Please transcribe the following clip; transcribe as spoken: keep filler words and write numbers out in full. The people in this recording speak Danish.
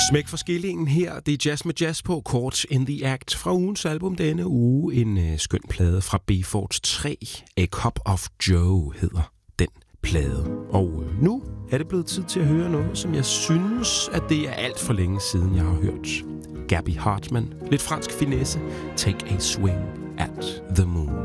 Smæk for skillingen her. Det er Jazz med Jazz på Chords in the Act fra ugens album denne uge. En øh, skøn plade fra Befords tre. A Cup of Joe hedder den plade. Og øh, nu er det blevet tid til at høre noget, som jeg synes, at det er alt for længe siden, jeg har hørt. Gabby Hartman. Lidt fransk finesse. Take a swing at the moon.